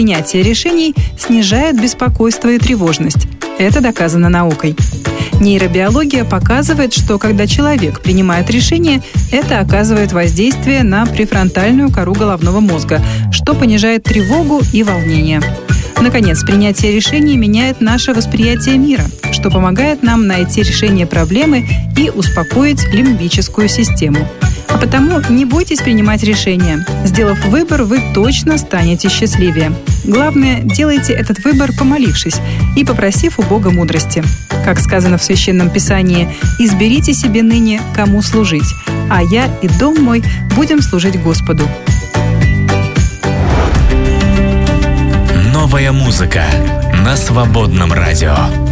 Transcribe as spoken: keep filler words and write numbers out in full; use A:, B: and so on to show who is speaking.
A: Принятие решений снижает беспокойство и тревожность. Это доказано наукой. Нейробиология показывает, что когда человек принимает решение, это оказывает воздействие на префронтальную кору головного мозга, что понижает тревогу и волнение. Наконец, принятие решений меняет наше восприятие мира, что помогает нам найти решение проблемы и успокоить лимбическую систему. А потому не бойтесь принимать решения. Сделав выбор, вы точно станете счастливее. Главное, делайте этот выбор, помолившись и попросив у Бога мудрости. Как сказано в Священном Писании: «Изберите себе ныне, кому служить, а я и дом мой будем служить Господу».
B: Новая музыка на Свободном радио.